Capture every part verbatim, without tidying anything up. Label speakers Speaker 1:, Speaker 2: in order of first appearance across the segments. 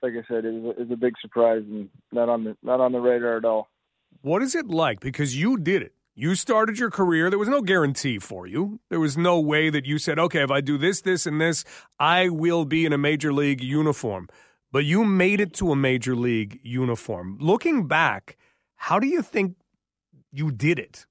Speaker 1: like I said, it was, it was a big surprise and not on the not on the radar at all.
Speaker 2: What is it like? Because you did it. You started your career. There was no guarantee for you. There was no way that you said, okay, if I do this, this, and this, I will be in a major league uniform. But you made it to a major league uniform. Looking back, how do you think you did it?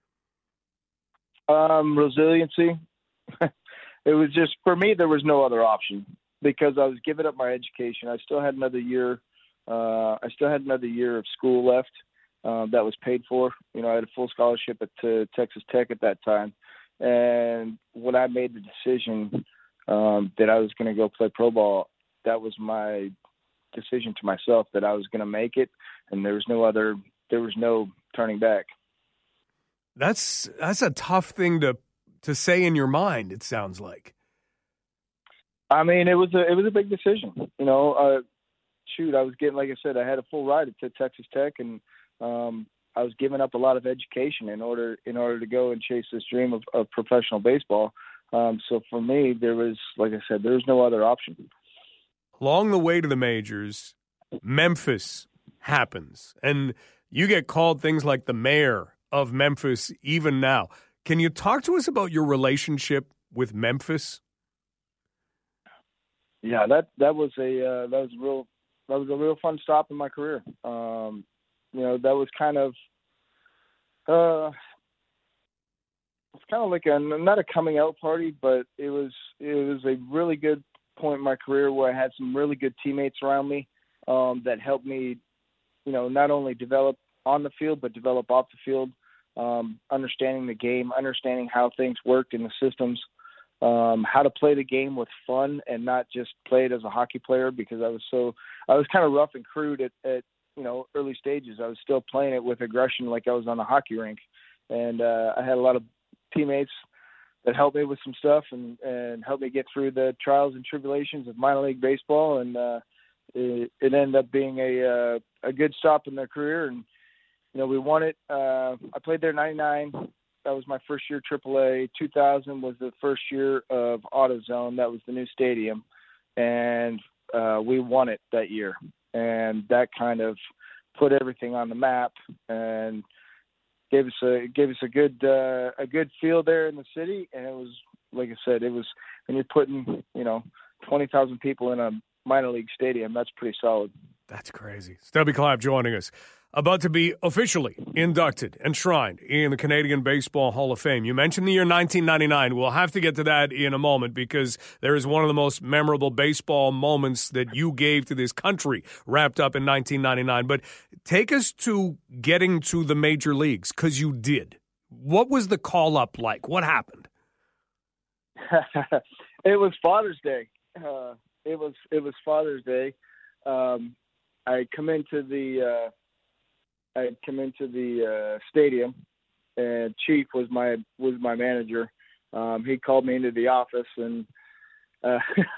Speaker 1: Um, resiliency. It was just, for me, there was no other option because I was giving up my education. I still had another year. Uh, I still had another year of school left. Um, that was paid for. You know, I had a full scholarship at to Texas Tech at that time. And when I made the decision um, that I was going to go play pro ball, that was my decision to myself that I was going to make it. And there was no other, there was no turning back.
Speaker 2: That's, that's a tough thing to, to say in your mind, it sounds like.
Speaker 1: I mean, it was a, it was a big decision, you know, uh, shoot, I was getting, like I said, I had a full ride at Texas Tech and, Um, I was giving up a lot of education in order in order to go and chase this dream of, of professional baseball. Um, so for me, there was, like I said, there was no other option.
Speaker 2: Along the way to the majors, Memphis happens, and you get called things like the mayor of Memphis even now. Can you talk to us about your relationship with Memphis?
Speaker 1: Yeah, that that was a uh, that was a real that was a real fun stop in my career. Um, You know, that was kind of, uh, it's kind of like a, not a coming out party, but it was, it was a really good point in my career where I had some really good teammates around me um, that helped me, you know, not only develop on the field, but develop off the field, um, understanding the game, understanding how things worked in the systems, um, how to play the game with fun and not just play it as a hockey player because I was so, I was kind of rough and crude at, at you know, early stages. I was still playing it with aggression like I was on a hockey rink. And uh, I had a lot of teammates that helped me with some stuff and, and helped me get through the trials and tribulations of minor league baseball. And uh, it, it ended up being a uh, a good stop in their career. And, you know, we won it. Uh, I played there in ninety-nine. That was my first year triple A. two thousand was the first year of AutoZone. That was the new stadium. And uh, we won it that year. And that kind of put everything on the map and gave us a gave us a good uh, a good feel there in the city. And it was, like I said, it was when you're putting, you know, twenty thousand people in a minor league stadium, that's pretty solid.
Speaker 2: That's crazy. Stubby Clapp joining us. About to be officially inducted, enshrined in the Canadian Baseball Hall of Fame. You mentioned the year nineteen ninety-nine. We'll have to get to that in a moment because there is one of the most memorable baseball moments that you gave to this country wrapped up in nineteen ninety-nine. But take us to getting to the major leagues, because you did. What was the call-up like? What happened?
Speaker 1: It was Father's Day. Uh, it was it was Father's Day. Um, I come into the... Uh, I had come into the uh, stadium, and Chief was my was my manager. Um, he called me into the office, and uh,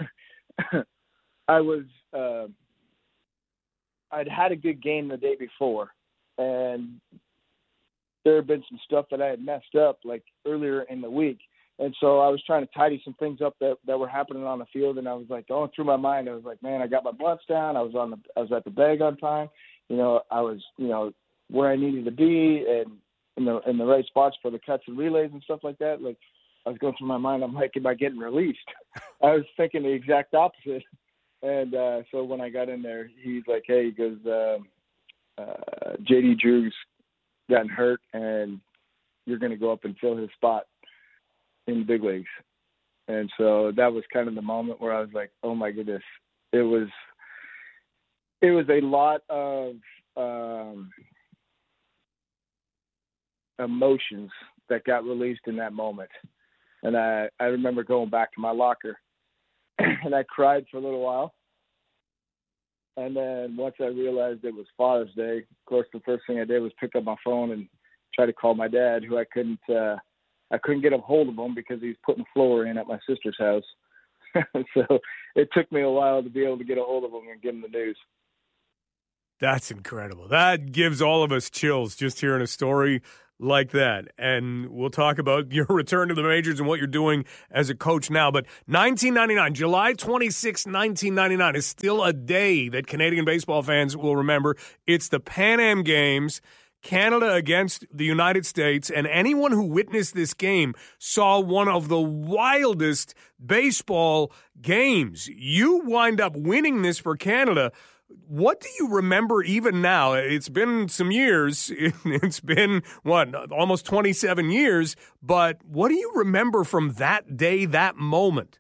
Speaker 1: I was uh, I'd had a good game the day before, and there had been some stuff that I had messed up like earlier in the week, and so I was trying to tidy some things up that, that were happening on the field, and I was like going through my mind. I was like, man, I got my blunts down. I was on the I was at the bag on time. You know, I was you know. where I needed to be and in the in the right spots for the cuts and relays and stuff like that. Like I was going through my mind, I'm like, am I getting released? I was thinking the exact opposite. And uh, so when I got in there, he's like, hey, he goes, um, uh, J D Drew's gotten hurt and you're going to go up and fill his spot in the big leagues. And so that was kind of the moment where I was like, oh my goodness, it was, it was a lot of, um, emotions that got released in that moment. And I, I remember going back to my locker and I cried for a little while. And then once I realized it was Father's Day, of course, the first thing I did was pick up my phone and try to call my dad, who I couldn't, uh, I couldn't get a hold of him because he was putting floor in at my sister's house. So it took me a while to be able to get a hold of him and give him the news.
Speaker 2: That's incredible. That gives all of us chills just hearing a story like that. And we'll talk about your return to the majors and what you're doing as a coach now. But nineteen ninety-nine, July twenty-sixth, nineteen ninety-nine is still a day that Canadian baseball fans will remember. It's the Pan Am Games, Canada against the United States, and anyone who witnessed this game saw one of the wildest baseball games. You wind up winning this for Canada. What do you remember even now? It's been some years. It's been, what, almost twenty-seven years. But what do you remember from that day, that moment?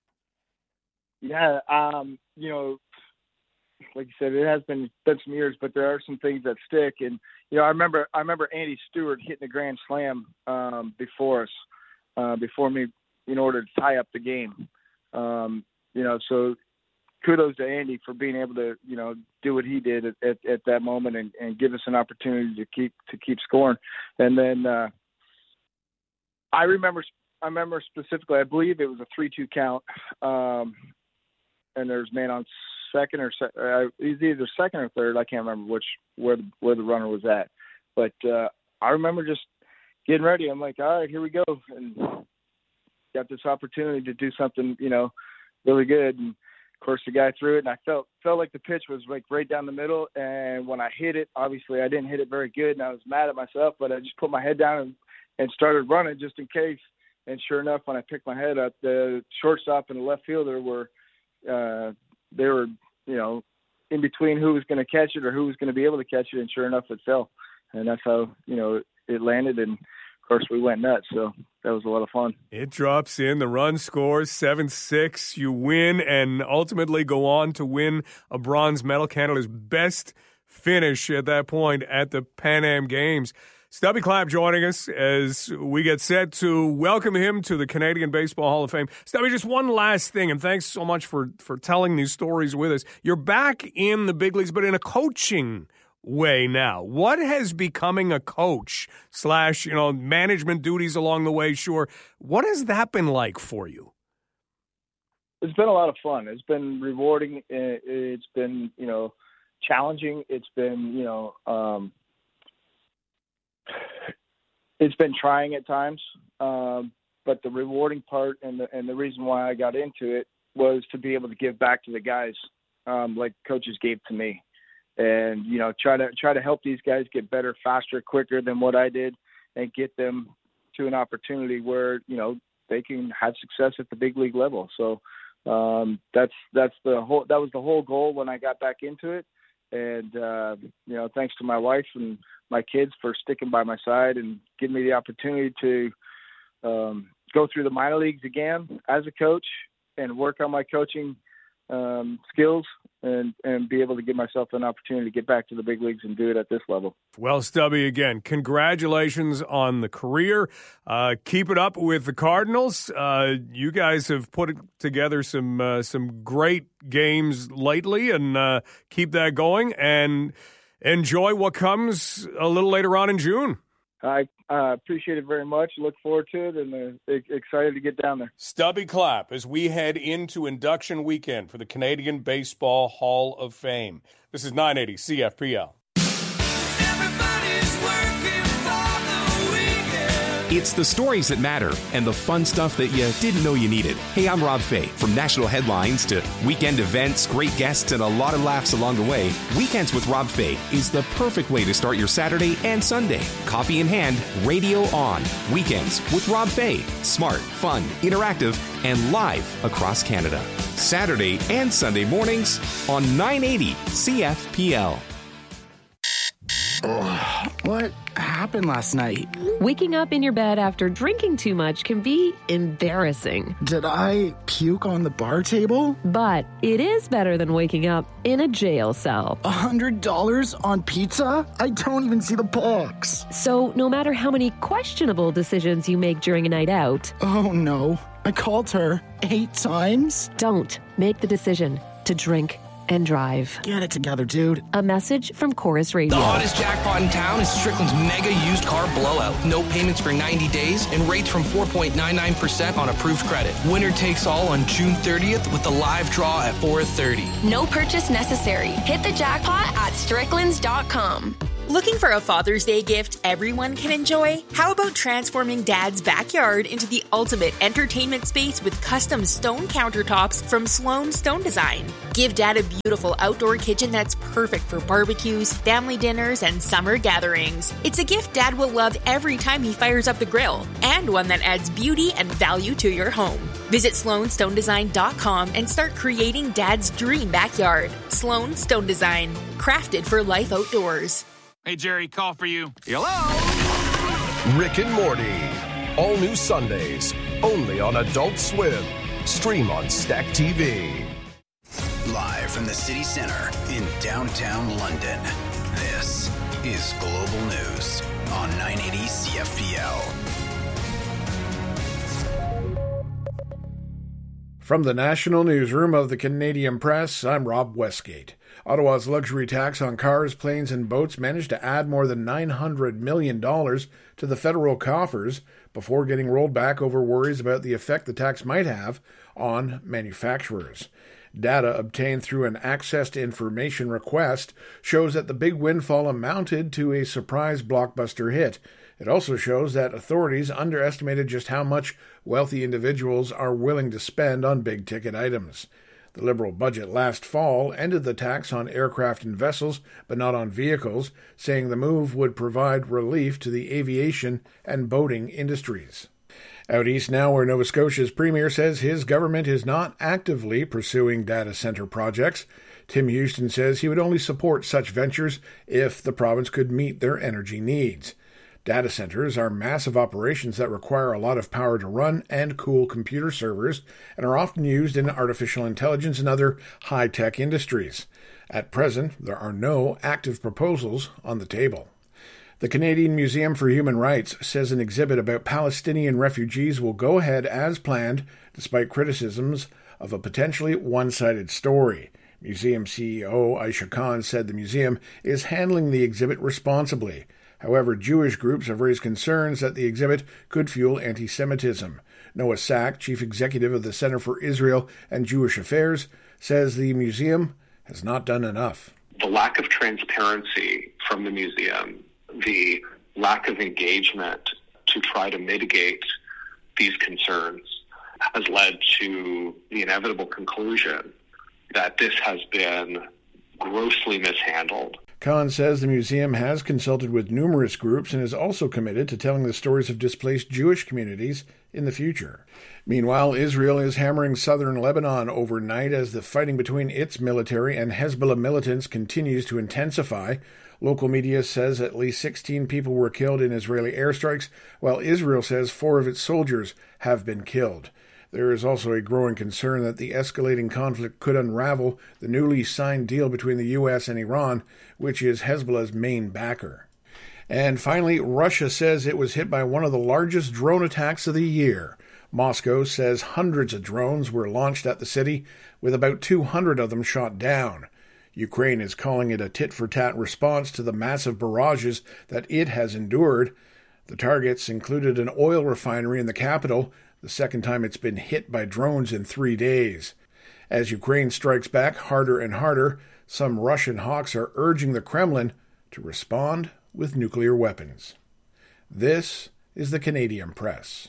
Speaker 1: Yeah, um, you know, like you said, it has been, been some years, but there are some things that stick. And, you know, I remember I remember Andy Stewart hitting the grand slam um, before us, uh, before me, in order to tie up the game. Um, you know, so kudos to Andy for being able to, you know, do what he did at, at, at that moment and, and give us an opportunity to keep to keep scoring. And then uh, I remember I remember specifically, I believe it was a three two count, um, and there's man on second or se- uh, he's either second or third. I can't remember which where the, where the runner was at, but uh, I remember just getting ready. I'm like, all right, here we go, and got this opportunity to do something, you know, really good. And of course, the guy threw it, and I felt felt like the pitch was like right down the middle. And when I hit it, obviously I didn't hit it very good, and I was mad at myself. But I just put my head down and, and started running just in case. And sure enough, when I picked my head up, the shortstop and the left fielder were uh, they were you know in between who was going to catch it or who was going to be able to catch it. And sure enough, it fell, and that's how you know it landed. And of course, we went nuts, so that was a lot of fun.
Speaker 2: It drops in, the run scores seven six, you win, and ultimately go on to win a bronze medal, Canada's best finish at that point at the Pan Am Games. Stubby Clapp joining us as we get set to welcome him to the Canadian Baseball Hall of Fame. Stubby, just one last thing, and thanks so much for, for telling these stories with us. You're back in the big leagues, but in a coaching way now. What has becoming a coach slash, you know, management duties along the way, sure, what has that been like for you?
Speaker 1: It's been a lot of fun. It's been rewarding. It's been, you know, challenging. It's been, you know, um, it's been trying at times. Um, but the rewarding part and the, and the reason why I got into it was to be able to give back to the guys um, like coaches gave to me. And, you know, try to try to help these guys get better, faster, quicker than what I did, and get them to an opportunity where, you know, they can have success at the big league level. So um, that's that's the whole that was the whole goal when I got back into it. And, uh, you know, thanks to my wife and my kids for sticking by my side and giving me the opportunity to um, go through the minor leagues again as a coach and work on my coaching um, skills and, and be able to give myself an opportunity to get back to the big leagues and do it at this level.
Speaker 2: Well, Stubby, again, congratulations on the career. Uh, keep it up with the Cardinals. Uh, you guys have put together some uh, some great games lately, and uh, keep that going and enjoy what comes a little later on in June.
Speaker 1: I uh, appreciate it very much. Look forward to it, and uh, excited to get down there.
Speaker 2: Stubby Clapp as we head into induction weekend for the Canadian Baseball Hall of Fame. This is nine eighty C F P L.
Speaker 3: It's the stories that matter and the fun stuff that you didn't know you needed. Hey, I'm Rob Fay. From national headlines to weekend events, great guests, and a lot of laughs along the way, Weekends with Rob Fay is the perfect way to start your Saturday and Sunday. Coffee in hand, radio on. Weekends with Rob Fay. Smart, fun, interactive, and live across Canada. Saturday and Sunday mornings on nine eighty C F P L.
Speaker 4: Oh, what happened last night?
Speaker 5: Waking up in your bed after drinking too much can be embarrassing.
Speaker 4: Did I puke on the bar table?
Speaker 5: But it is better than waking up in a jail cell.
Speaker 4: A hundred dollars on pizza? I don't even see the box.
Speaker 5: So no matter how many questionable decisions you make during a night out...
Speaker 4: Oh no, I called her eight times?
Speaker 5: Don't make the decision to drink and drive.
Speaker 4: Get it together, dude.
Speaker 5: A message from Chorus Radio.
Speaker 6: The hottest jackpot in town is Strickland's mega used car blowout. No payments for ninety days and rates from four point nine nine percent on approved credit. Winner takes all on June thirtieth with a live draw at four thirty.
Speaker 7: No purchase necessary. Hit the jackpot at stricklands dot com. Looking for a Father's Day gift everyone can enjoy? How about transforming Dad's backyard into the ultimate entertainment space with custom stone countertops from Sloan Stone Design? Give Dad a beautiful outdoor kitchen that's perfect for barbecues, family dinners, and summer gatherings. It's a gift Dad will love every time he fires up the grill, and one that adds beauty and value to your home. Visit sloan stone design dot com and start creating Dad's dream backyard. Sloan Stone Design, crafted for life outdoors.
Speaker 8: Hey, Jerry, call for you.
Speaker 9: Hello? Rick and Morty. All new Sundays, only on Adult Swim. Stream on Stack T V.
Speaker 10: Live from the city center in downtown London, this is Global News on nine eighty C F P L.
Speaker 11: From the National Newsroom of the Canadian Press, I'm Rob Westgate. Ottawa's luxury tax on cars, planes, and boats managed to add more than nine hundred million dollars to the federal coffers before getting rolled back over worries about the effect the tax might have on manufacturers. Data obtained through an access to information request shows that the big windfall amounted to a surprise blockbuster hit. It also shows that authorities underestimated just how much wealthy individuals are willing to spend on big-ticket items. The Liberal budget last fall ended the tax on aircraft and vessels, but not on vehicles, saying the move would provide relief to the aviation and boating industries. Out east now, where Nova Scotia's premier says his government is not actively pursuing data center projects. Tim Houston says he would only support such ventures if the province could meet their energy needs. Data centers are massive operations that require a lot of power to run and cool computer servers and are often used in artificial intelligence and other high-tech industries. At present, there are no active proposals on the table. The Canadian Museum for Human Rights says an exhibit about Palestinian refugees will go ahead as planned, despite criticisms of a potentially one-sided story. Museum C E O Aisha Khan said the museum is handling the exhibit responsibly. However, Jewish groups have raised concerns that the exhibit could fuel anti-Semitism. Noah Sack, chief executive of the Center for Israel and Jewish Affairs, says the museum has not done enough.
Speaker 12: The lack of transparency from the museum, the lack of engagement to try to mitigate these concerns has led to the inevitable conclusion that this has been grossly mishandled.
Speaker 11: Khan says the museum has consulted with numerous groups and is also committed to telling the stories of displaced Jewish communities in the future. Meanwhile, Israel is hammering southern Lebanon overnight as the fighting between its military and Hezbollah militants continues to intensify. Local media says at least sixteen people were killed in Israeli airstrikes, while Israel says four of its soldiers have been killed. There is also a growing concern that the escalating conflict could unravel the newly signed deal between the U S and Iran, which is Hezbollah's main backer. And finally, Russia says it was hit by one of the largest drone attacks of the year. Moscow says hundreds of drones were launched at the city, with about two hundred of them shot down. Ukraine is calling it a tit-for-tat response to the massive barrages that it has endured. The targets included an oil refinery in the capital, the second time it's been hit by drones in three days. As Ukraine strikes back harder and harder, some Russian hawks are urging the Kremlin to respond with nuclear weapons. This is the Canadian Press.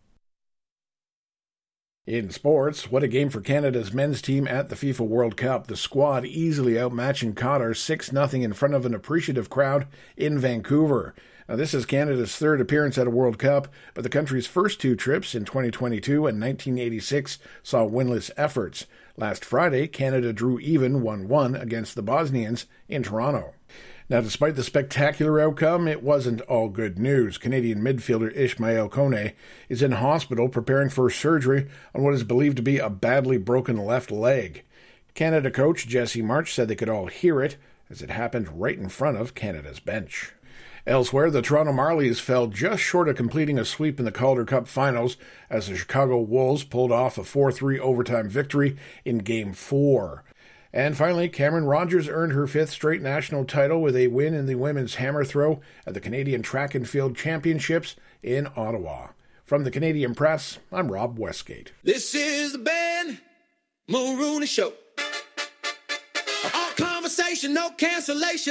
Speaker 11: In sports, what a game for Canada's men's team at the FIFA World Cup. The squad easily outmatching Qatar six nothing in front of an appreciative crowd in Vancouver. Now, this is Canada's third appearance at a World Cup, but the country's first two trips in twenty twenty-two and nineteen eighty-six saw winless efforts. Last Friday, Canada drew even one one against the Bosnians in Toronto. Now, despite the spectacular outcome, it wasn't all good news. Canadian midfielder Ismail Kone is in hospital preparing for surgery on what is believed to be a badly broken left leg. Canada coach Jesse March said they could all hear it as it happened right in front of Canada's bench. Elsewhere, the Toronto Marlies fell just short of completing a sweep in the Calder Cup finals as the Chicago Wolves pulled off a four three overtime victory in Game four. And finally, Cameron Rogers earned her fifth straight national title with a win in the women's hammer throw at the Canadian Track and Field Championships in Ottawa. From the Canadian Press, I'm Rob Westgate.
Speaker 13: This is the Ben Mulrooney Show. All conversation, no cancellation.